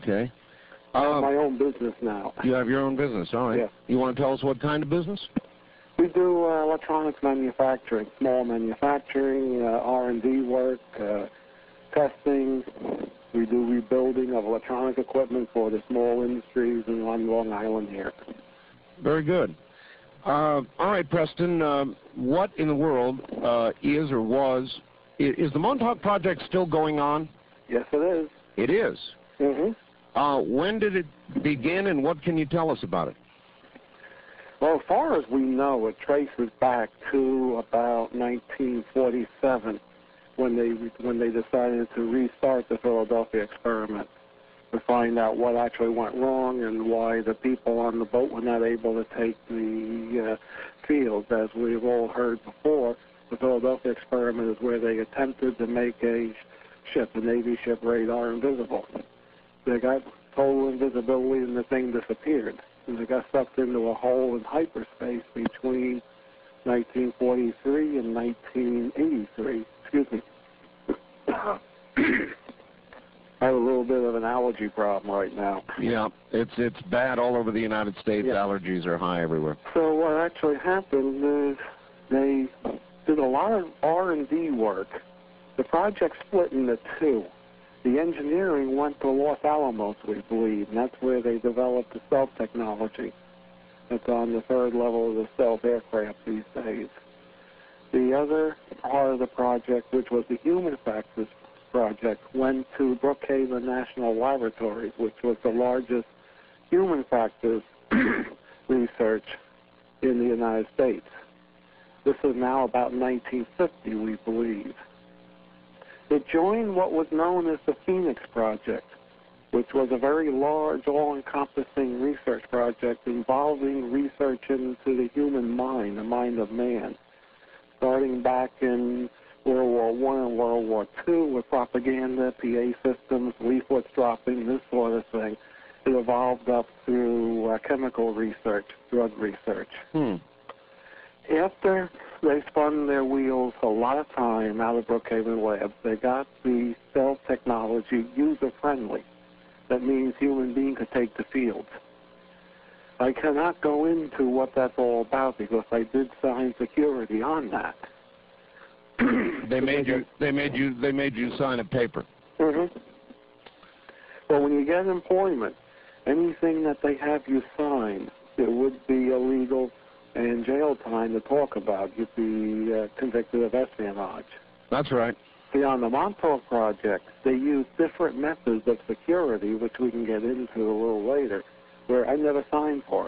Okay. I have my own business now. You have your own business, all right. Yeah. You want to tell us what kind of business? We do electronics manufacturing, small manufacturing, R&D work, testing. We do rebuilding of electronic equipment for the small industries on Long Island here. Very good. All right, Preston, what in the world is the Montauk Project still going on? Yes, it is. It is? Mm-hmm. When did it begin, and what can you tell us about it? Well, as far as we know, it traces back to about 1947 when they decided to restart the Philadelphia experiment to find out what actually went wrong and why the people on the boat were not able to take the fields. As we've all heard before, the Philadelphia experiment is where they attempted to make a Navy ship, radar invisible. They got total invisibility and the thing disappeared. And they got sucked into a hole in hyperspace between 1943 and 1983. Excuse me. I have a little bit of an allergy problem right now. Yeah, it's bad all over the United States. Yeah. Allergies are high everywhere. So what actually happened is they did a lot of R&D work. The project split into two. The engineering went to Los Alamos, we believe, and that's where they developed the stealth technology. It's on the third level of the stealth aircraft these days. The other part of the project, which was the human factors project, went to Brookhaven National Laboratories, which was the largest human factors research in the United States. This is now about 1950, we believe. It joined what was known as the Phoenix Project, which was a very large, all-encompassing research project involving research into the human mind, the mind of man, starting back in World War I and World War II with propaganda, PA systems, leaflets dropping, this sort of thing. It evolved up through chemical research, drug research. After they spun their wheels a lot of time out of Brookhaven Labs, they got the stealth technology user-friendly. That means human beings could take the field. I cannot go into what that's all about because I did sign security on that. They made you sign a paper. Mm-hmm. Well, when you get employment, anything that they have you sign, it would be illegal and jail time to talk about. You'd be convicted of espionage. That's right. See, on the Montauk Project, they use different methods of security, which we can get into a little later, where I never signed for it.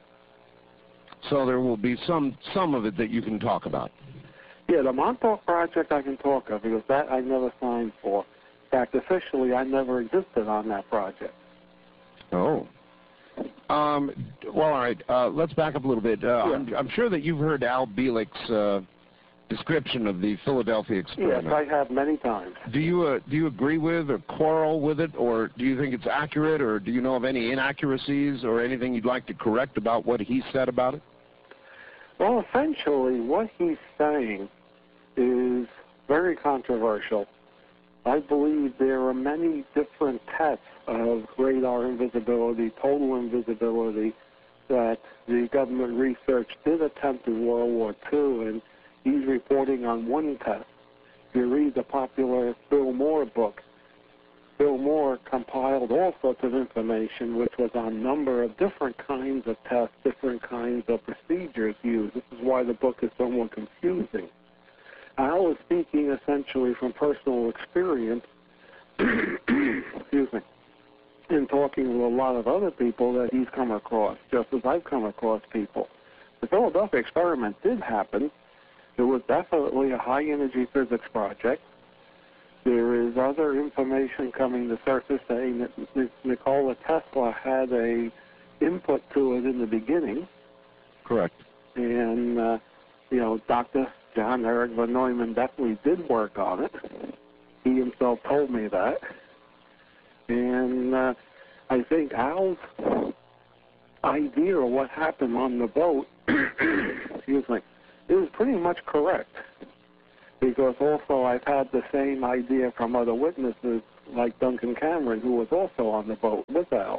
So there will be some of it that you can talk about. Yeah, the Montauk Project I can talk of because that I never signed for. In fact, officially, I never existed on that project. Oh. Well, all right. Let's back up a little bit. Yeah. I'm sure that you've heard Al Bielek's description of the Philadelphia experiment. Yes, I have many times. Do you agree with or quarrel with it, or do you think it's accurate, or do you know of any inaccuracies or anything you'd like to correct about what he said about it? Well, essentially, what he's saying is very controversial. I believe there are many different tests of radar invisibility, total invisibility, that the government research did attempt in World War II, and he's reporting on one test. If you read the popular Bill Moore book, Bill Moore compiled all sorts of information, which was on a number of different kinds of tests, different kinds of procedures used. This is why the book is somewhat confusing. I was speaking essentially from personal experience, excuse me, in talking with a lot of other people that he's come across, just as I've come across people. The Philadelphia experiment did happen. It was definitely a high-energy physics project. There is other information coming to surface saying that Nikola Tesla had a input to it in the beginning. Correct. And, Dr. John Eric von Neumann definitely did work on it. He himself told me that. And I think Al's idea of what happened on the boat, excuse me, is pretty much correct. because also I've had the same idea from other witnesses, like Duncan Cameron, who was also on the boat with Al.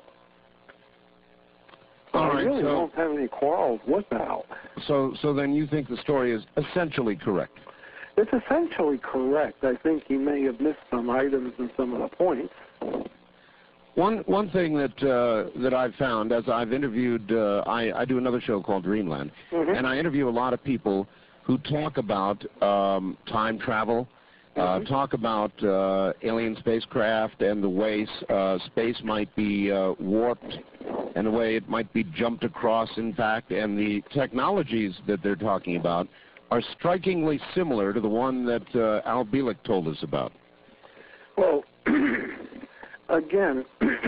So All I right, really don't have any quarrels with Al. So then you think the story is essentially correct? It's essentially correct. I think he may have missed some items and some of the points. One thing that I've found as I've interviewed, I do another show called Dreamland, and I interview a lot of people who talk about time travel, talk about alien spacecraft and the way space might be warped and the way it might be jumped across, in fact, and the technologies that they're talking about are strikingly similar to the one that Al Bielek told us about. Well, again,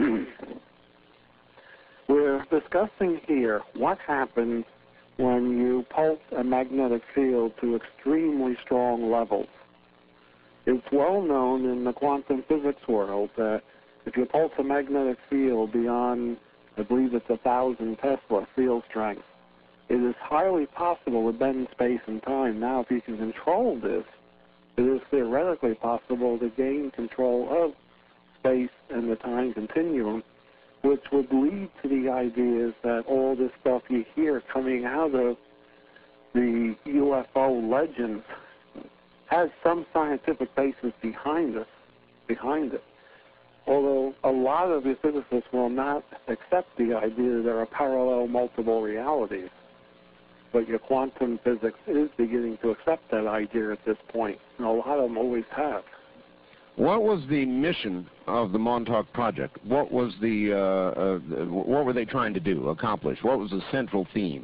we're discussing here what happens when you pulse a magnetic field to extremely strong levels. It's well known in the quantum physics world that if you pulse a magnetic field beyond, I believe it's 1,000 Tesla field strength, it is highly possible to bend space and time. Now, if you can control this, it is theoretically possible to gain control of space and the time continuum, which would lead to the ideas that all this stuff you hear coming out of the UFO legends has some scientific basis behind it. Although a lot of the physicists will not accept the idea that there are parallel multiple realities. But your quantum physics is beginning to accept that idea at this point, and a lot of them always have. What was the mission of the Montauk Project? What was what were they trying to do, accomplish? What was the central theme?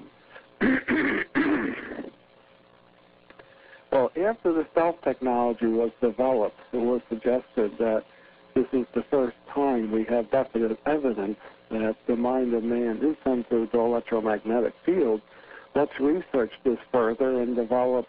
Well, after the stealth technology was developed, it was suggested that this is the first time we have definite evidence that the mind of man is sensitive to electromagnetic fields. Let's research this further and develop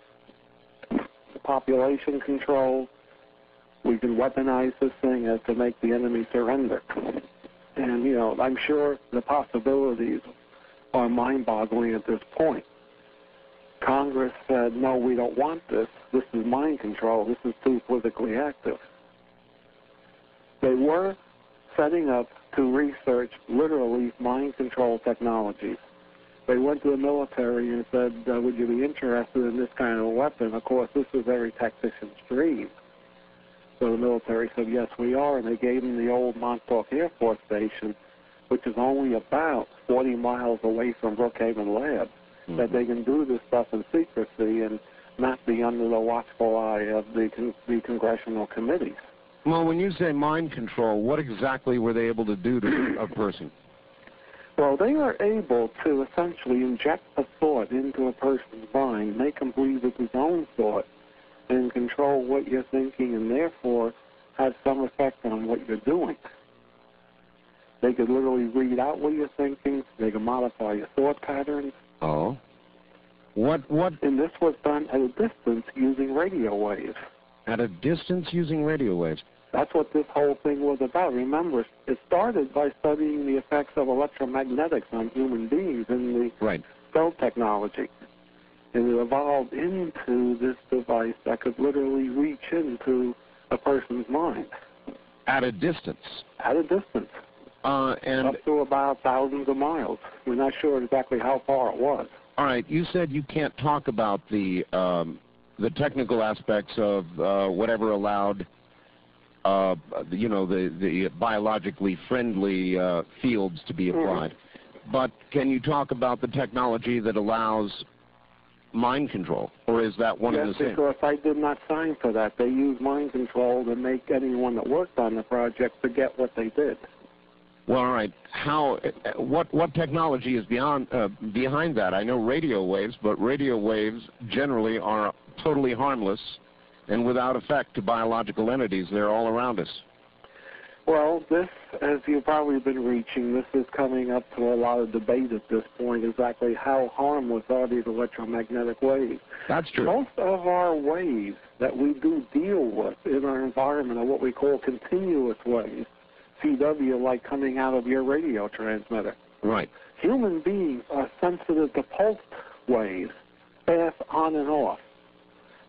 population control. We can weaponize this thing as to make the enemy surrender. And, you know, I'm sure the possibilities are mind-boggling at this point. Congress said, no, we don't want this. This is mind control. This is too politically active. They were setting up to research literally mind control technologies. They went to the military and said, would you be interested in this kind of a weapon? Of course, this was every tactician's dream. So the military said, yes, we are, and they gave them the old Montauk Air Force Station, which is only about 40 miles away from Brookhaven Lab, that they can do this stuff in secrecy and not be under the watchful eye of the congressional committees. Well, when you say mind control, what exactly were they able to do to a person? Well, they are able to essentially inject a thought into a person's mind, make him believe it's his own thought, and control what you're thinking, and therefore have some effect on what you're doing. They could literally read out what you're thinking. They can modify your thought patterns. Oh. What? And this was done at a distance using radio waves. At a distance using radio waves? That's what this whole thing was about. Remember, it started by studying the effects of electromagnetics on human beings in the cell technology. And it evolved into this device that could literally reach into a person's mind. At a distance? At a distance. And up to about thousands of miles. We're not sure exactly how far it was. All right. You said you can't talk about the technical aspects of whatever allowed, the biologically friendly fields to be applied. But can you talk about the technology that allows mind control, or is that one of the same? Yes, because I did not sign for that. They used mind control to make anyone that worked on the project forget what they did. Well, all right. What technology is behind that? I know radio waves, but radio waves generally are totally harmless and without effect to biological entities. They're all around us. Well, this, as you've probably been reaching, this is coming up to a lot of debate at this point, exactly how harmless are these electromagnetic waves. That's true. Most of our waves that we do deal with in our environment are what we call continuous waves, CW, like coming out of your radio transmitter. Right. Human beings are sensitive to pulsed waves, fast on and off.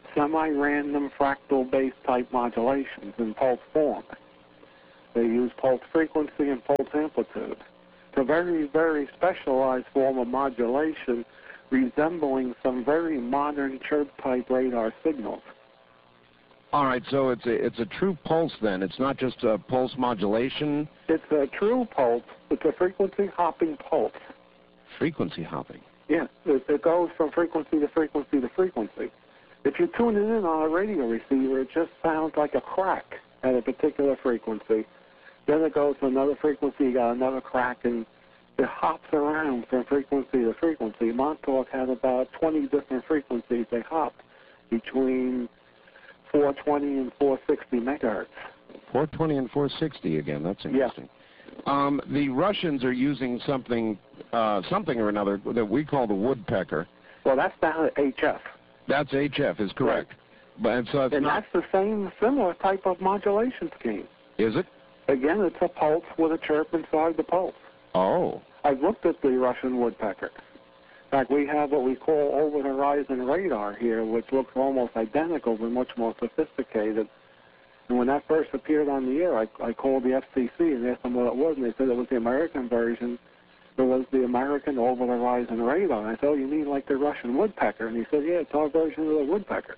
semi-random fractal-based type modulations in pulse form. They use pulse frequency and pulse amplitude. It's a very, very specialized form of modulation resembling some very modern chirp-type radar signals. All right, so it's a true pulse then. It's not just a pulse modulation. It's a true pulse. It's a frequency hopping pulse. Frequency hopping. Yeah, it goes from frequency to frequency to frequency. If you tune it in on a radio receiver, it just sounds like a crack at a particular frequency. Then it goes to another frequency, you got another crack, and it hops around from frequency to frequency. Montauk had about 20 different frequencies they hopped between 420 and 460 megahertz. 420 and 460 again. That's interesting. Yeah. The Russians are using something or another that we call the woodpecker. Well, that's down at HF. That's HF, is correct. Right. But that's the same, similar type of modulation scheme. Is it? Again, it's a pulse with a chirp inside the pulse. Oh. I've looked at the Russian woodpecker. In fact, we have what we call over-the-horizon radar here, which looks almost identical but much more sophisticated. And when that first appeared on the air, I called the FCC and asked them what it was, and they said it was the American version. It was the American over-the-horizon radar. And I said, oh, you mean like the Russian woodpecker? And he said, yeah, it's our version of the woodpecker.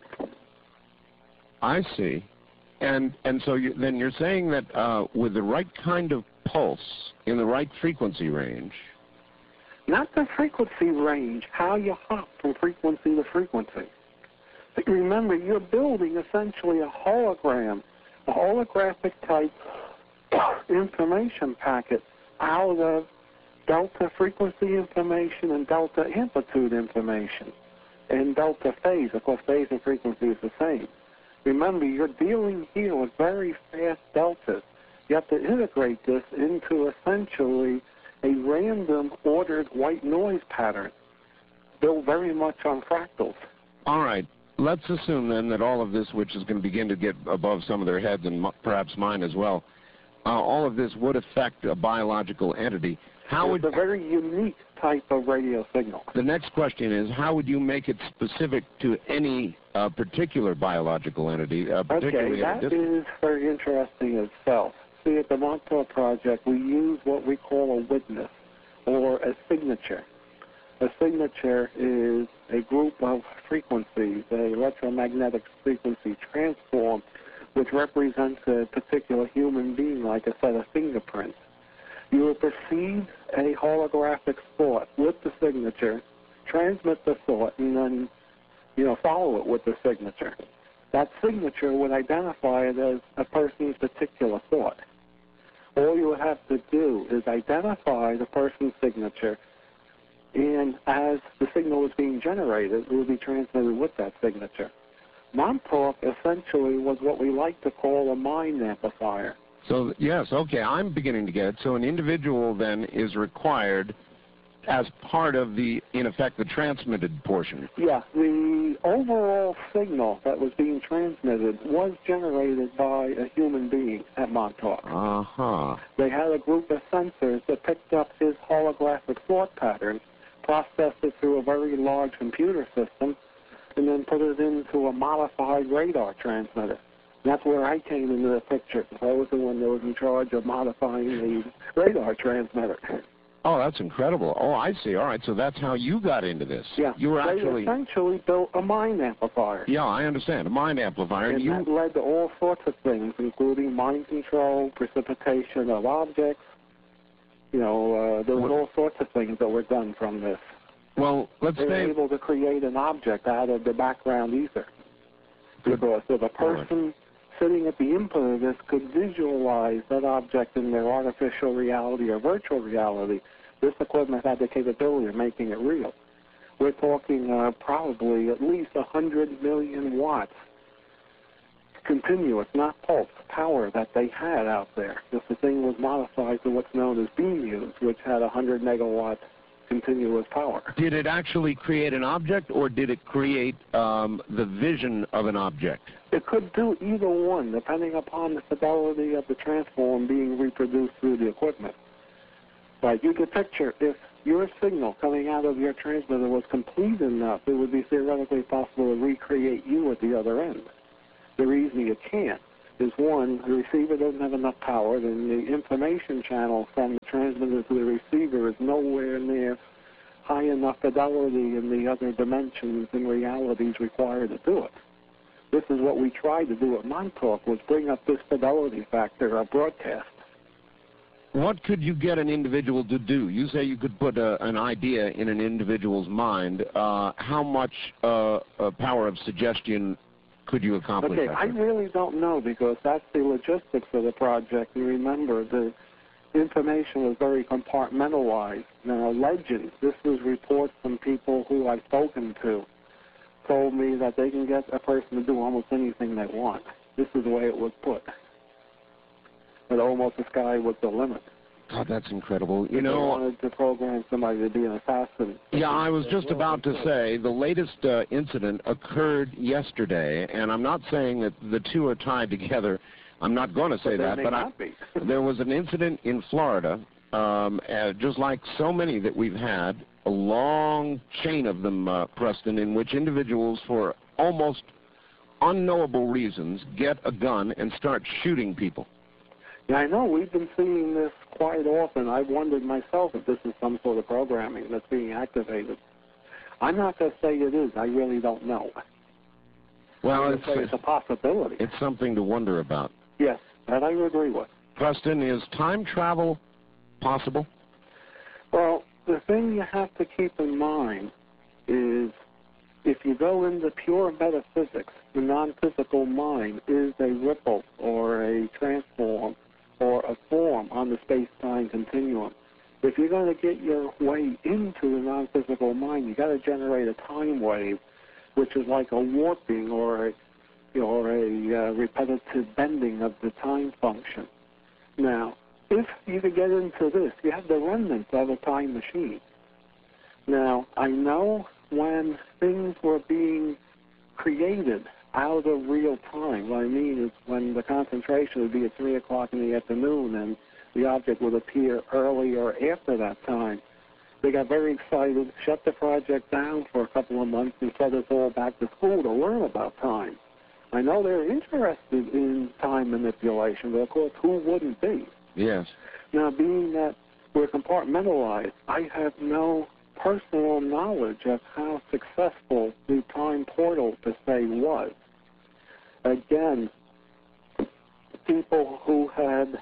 I see. And so then you're saying that with the right kind of pulse in the right frequency range. Not the frequency range, how you hop from frequency to frequency. But remember, you're building essentially a hologram, a holographic type information packet out of delta frequency information and delta amplitude information and delta phase. Of course, phase and frequency is the same. Remember, you're dealing here with very fast deltas. You have to integrate this into essentially a random ordered white noise pattern built very much on fractals. All right. Let's assume then that all of this, which is going to begin to get above some of their heads and perhaps mine as well, all of this would affect a biological entity. It's a very unique type of radio signal. The next question is, how would you make it specific to any particular biological entity? Okay, that is very interesting itself. See, at the Montauk Project, we use what we call a witness, or a signature. A signature is a group of frequencies, an electromagnetic frequency transform, which represents a particular human being, like a set of fingerprints. You will perceive a holographic thought with the signature, transmit the thought, and then, follow it with the signature. That signature would identify it as a person's particular thought. All you would have to do is identify the person's signature, and as the signal is being generated, it will be transmitted with that signature. Montauk essentially was what we like to call a mind amplifier. So, yes, okay, I'm beginning to get it. So an individual then is required as part of the, in effect, the transmitted portion. Yeah, the overall signal that was being transmitted was generated by a human being at Montauk. Uh-huh. They had a group of sensors that picked up his holographic thought pattern, processed it through a very large computer system, and then put it into a modified radar transmitter. And that's where I came into the picture. I was the one that was in charge of modifying the radar transmitter. Oh, that's incredible. Oh, I see. All right, so that's how you got into this. Yeah, you were they essentially built a mind amplifier. Yeah, I understand, a mind amplifier. And that led to all sorts of things, including mind control, precipitation of objects. There was all sorts of things that were done from this. Well, they were able to create an object out of the background ether. Because if a person sitting at the input of this could visualize that object in their artificial reality or virtual reality, this equipment had the capability of making it real. We're talking probably at least 100 million watts continuous, not pulse, power that they had out there. This thing was modified to what's known as BMUs, which had 100 megawatts continuous power. Did it actually create an object, or did it create the vision of an object? It could do either one, depending upon the fidelity of the transform being reproduced through the equipment. Right, you could picture if your signal coming out of your transmitter was complete enough, it would be theoretically possible to recreate you at the other end. The reason you can't is, one, the receiver doesn't have enough power, and the information channel from the transmitter to the receiver is nowhere near high enough fidelity in the other dimensions and realities required to do it. This is what we tried to do at Montauk, was bring up this fidelity factor of broadcast. What could you get an individual to do? You say you could put an idea in an individual's mind. How much power of suggestion could you accomplish? Okay, I really don't know, because that's the logistics of the project. You remember, the information was very compartmentalized. Now, legends, this was reports from people who I've spoken to, told me that they can get a person to do almost anything they want. This is the way it was put. But almost the sky was the limit. God, that's incredible. You know, they wanted to program somebody to be an assassin. Yeah, I was just about to say, the latest incident occurred yesterday, and I'm not saying that the two are tied together. I'm not going to say that, but there was an incident in Florida, just like so many that we've had, a long chain of them, Preston, in which individuals, for almost unknowable reasons, get a gun and start shooting people. Yeah, I know. We've been seeing this quite often. I've wondered myself if this is some sort of programming that's being activated. I'm not going to say it is. I really don't know. Well, it's a possibility. It's something to wonder about. Yes, that I agree with. Preston, is time travel possible? Well, the thing you have to keep in mind is, if you go into pure metaphysics, the non-physical mind is a ripple or a transform or a form on the space-time continuum. If you're going to get your way into the non-physical mind, you got to generate a time wave, which is like a warping or a repetitive bending of the time function. Now, if you could get into this, you have the remnants of a time machine. Now, I know when things were being created out of real time, what I mean is when the concentration would be at 3 o'clock in the afternoon and the object would appear early or after that time, they got very excited, shut the project down for a couple of months, and sent us all back to school to learn about time. I know they're interested in time manipulation, but of course, who wouldn't be? Yes. Now, being that we're compartmentalized, I have no personal knowledge of how successful the time portal per se was. Again, people who had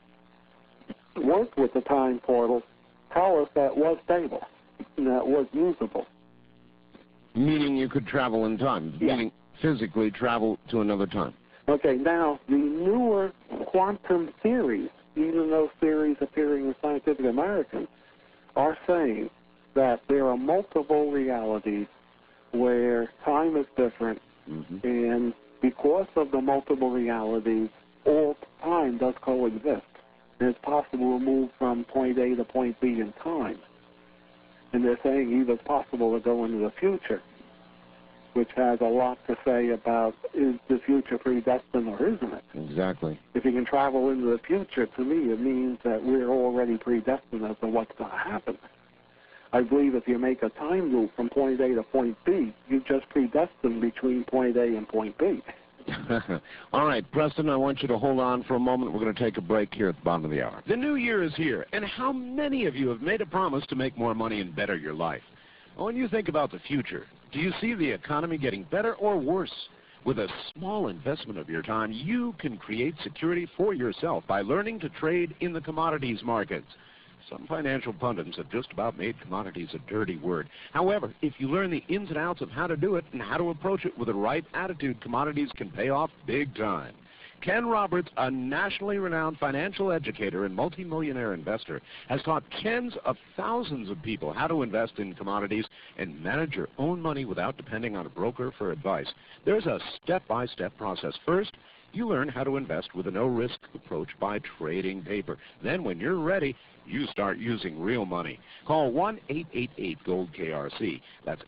worked with the time portal tell us that was stable, and that was usable. Meaning you could travel in time, yeah. Meaning physically travel to another time. Okay, now, the newer quantum theories, even those theories appearing in Scientific American, are saying that there are multiple realities where time is different, and because of the multiple realities, all time does coexist. And it's possible to move from point A to point B in time. And they're saying either it's possible to go into the future, which has a lot to say about, is the future predestined or isn't it? Exactly. If you can travel into the future, to me, it means that we're already predestined as to what's going to happen. I believe if you make a time loop from point A to point B, you just predestined between point A and point B. All right, Preston, I want you to hold on for a moment. We're going to take a break here at the bottom of the hour. The new year is here, and how many of you have made a promise to make more money and better your life? When you think about the future, do you see the economy getting better or worse? With a small investment of your time, you can create security for yourself by learning to trade in the commodities markets. Some financial pundits have just about made commodities a dirty word. However, if you learn the ins and outs of how to do it and how to approach it with the right attitude, commodities can pay off big time. Ken Roberts, a nationally renowned financial educator and multimillionaire investor, has taught tens of thousands of people how to invest in commodities and manage your own money without depending on a broker for advice. There's a step-by-step process. First, You learn how to invest with a no-risk approach by trading paper. Then when you're ready, you start using real money. Call 1-888-GOLD-KRC. That's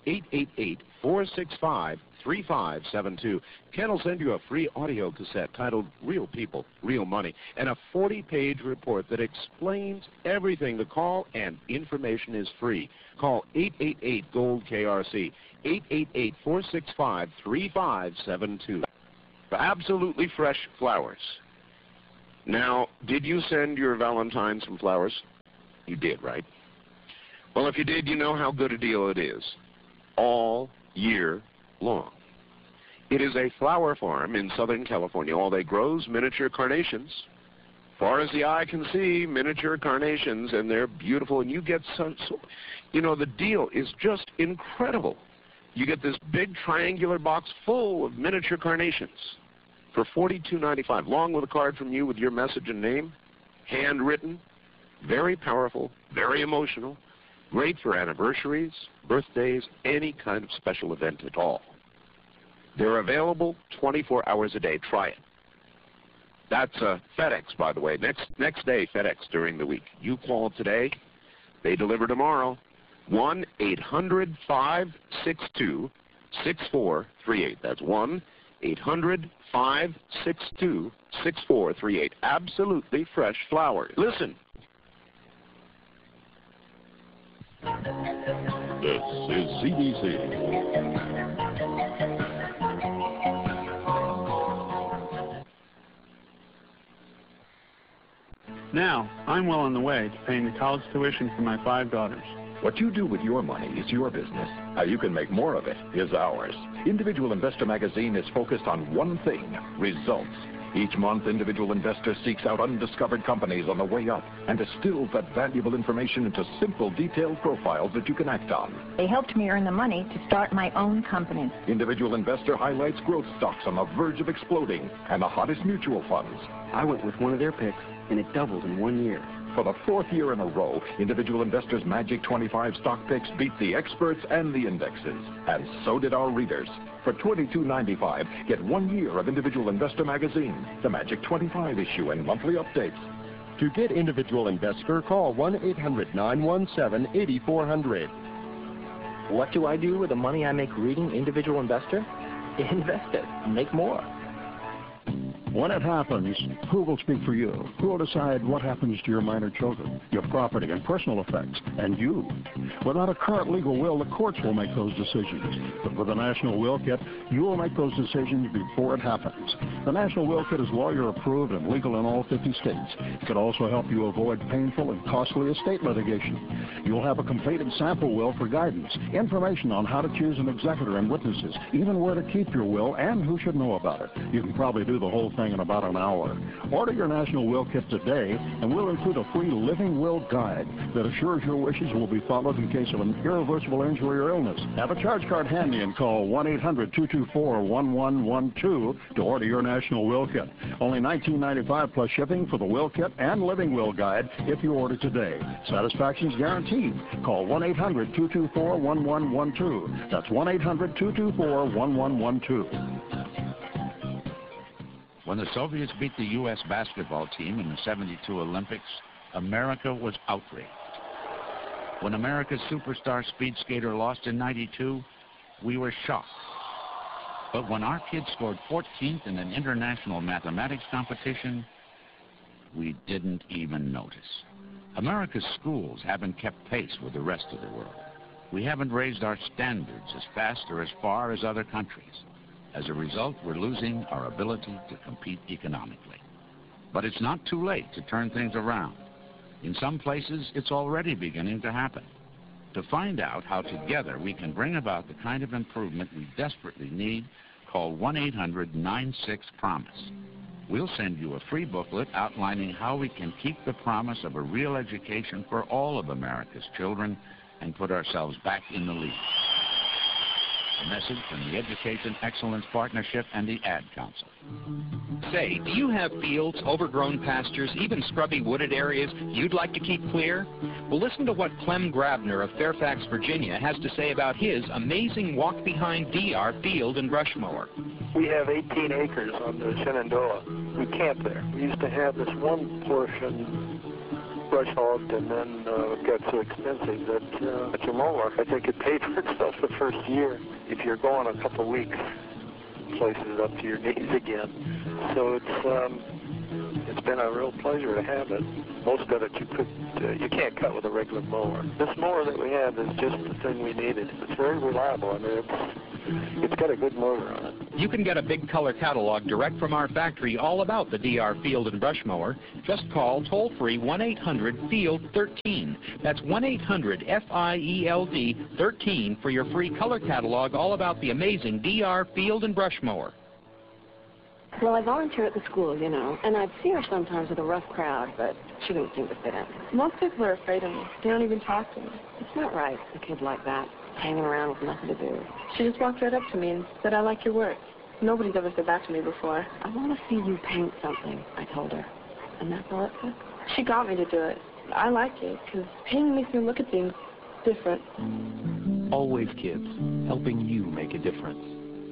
888-465-3572. Ken will send you a free audio cassette titled Real People, Real Money, and a 40-page report that explains everything. The call and information is free. Call 888-GOLD-KRC, 888-465-3572. Absolutely fresh flowers. Now, did you send your Valentine some flowers? You did, right? Well, if you did, you know how good a deal it is. All year long. It is a flower farm in Southern California. All they grow is miniature carnations. Far as the eye can see, miniature carnations, and they're beautiful. And you get some, the deal is just incredible. You get this big triangular box full of miniature carnations for $42.95, along with a card from you with your message and name, handwritten, very powerful, very emotional, great for anniversaries, birthdays, any kind of special event at all. They're available 24 hours a day. Try it. That's FedEx, by the way. Next day, FedEx during the week. You call today, they deliver tomorrow. 1-800-562-6438. That's 1-800-562-6438. Absolutely fresh flowers. Listen. This is CBC. Now, I'm well on the way to paying the college tuition for my 5 daughters. What you do with your money is your business. How you can make more of it is ours. Individual Investor Magazine is focused on one thing: results. Each month, Individual Investor seeks out undiscovered companies on the way up and distills that valuable information into simple, detailed profiles that you can act on. They helped me earn the money to start my own company. Individual Investor highlights growth stocks on the verge of exploding and the hottest mutual funds. I went with one of their picks, and it doubled in 1 year. For the 4th year in a row, Individual Investor's Magic 25 stock picks beat the experts and the indexes. And so did our readers. For $22.95, get 1 year of Individual Investor Magazine, the Magic 25 issue, and monthly updates. To get Individual Investor, call 1-800-917-8400. What do I do with the money I make reading Individual Investor? Invest it. Make more. When it happens, who will speak for you? Who will decide what happens to your minor children, your property and personal effects, and you? Without a current legal will, the courts will make those decisions. But with the National Will Kit, you will make those decisions before it happens. The National Will Kit is lawyer approved and legal in all 50 states. It can also help you avoid painful and costly estate litigation. You'll have a completed sample will for guidance, information on how to choose an executor and witnesses, even where to keep your will and who should know about it. You can probably do the whole thing in about an hour. Order your National Will Kit today, and we'll include a free living will guide that assures your wishes will be followed in case of an irreversible injury or illness. Have a charge card handy and call 1-800-224-1112 to order your National Will Kit. Only $19.95 plus shipping for the Will Kit and Living Will Guide if you order today. Satisfaction's guaranteed. Call 1-800-224-1112. That's 1-800-224-1112. When the Soviets beat the U.S. basketball team in the '72 Olympics, America was outraged. When America's superstar speed skater lost in '92, we were shocked. But when our kids scored 14th in an international mathematics competition, we didn't even notice. America's schools haven't kept pace with the rest of the world. We haven't raised our standards as fast or as far as other countries. As a result, we're losing our ability to compete economically. But it's not too late to turn things around. In some places, it's already beginning to happen. To find out how together we can bring about the kind of improvement we desperately need, call 1-800-96-PROMISE. We'll send you a free booklet outlining how we can keep the promise of a real education for all of America's children and put ourselves back in the lead. A message from the Education Excellence Partnership and the Ad Council. Say, do you have fields, overgrown pastures, even scrubby wooded areas you'd like to keep clear? Well, listen to what Clem Grabner of Fairfax, Virginia has to say about his amazing walk-behind DR field and brush mower. We have 18 acres on the Shenandoah. We camp there. We used to have this one portion brush hogged, and then it got so expensive that at your mower, I think it paid for itself the first year. If you're going a couple weeks, places up to your knees again. So it's been a real pleasure to have it. Most of it you can't cut with a regular mower. This mower that we have is just the thing we needed. It's very reliable. I mean, it's got a good motor on it. You can get a big color catalog direct from our factory all about the DR Field and Brush Mower. Just call toll-free 1-800-FIELD-13. That's 1-800-FIELD-13 for your free color catalog all about the amazing DR Field and Brush Mower. Well, I volunteer at the school, you know, and I'd see her sometimes with a rough crowd, but she didn't seem to fit in. Most people are afraid of me. They don't even talk to me. It's not right, a kid like that, hanging around with nothing to do. She just walked right up to me and said, I like your work. Nobody's ever said that to me before. I want to see you paint something, I told her. And that's all it took. She got me to do it. I like it, because painting makes me look at things different. Always Kids, helping you make a difference.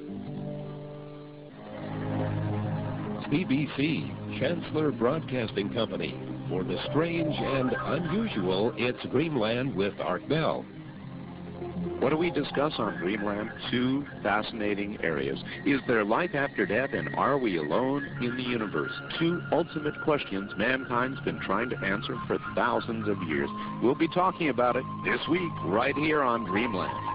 BBC, Chancellor Broadcasting Company. For the strange and unusual, it's Dreamland with Art Bell. What do we discuss on Dreamland? Two fascinating areas. Is there life after death, and are we alone in the universe? Two ultimate questions mankind's been trying to answer for thousands of years. We'll be talking about it this week right here on Dreamland.